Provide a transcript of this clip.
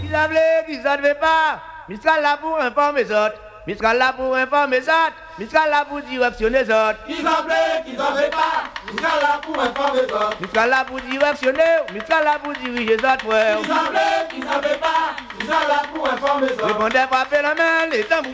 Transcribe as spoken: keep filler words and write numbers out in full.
Qui ça veut, qui ça ne veut pas. Mistral là pour informer les autres. Mistral là pour informer les autres. Mistral là pour directionner les autres. Qui ça veut, qui ça veut pas. Mistral là pour informer les autres. Mistral là pour directionner. Mistral là pour diriger les autres, frère. Qui ça veut, qui ça veut pas. Mistral là pour informer les autres. Répondez, frappez la main, les tambours.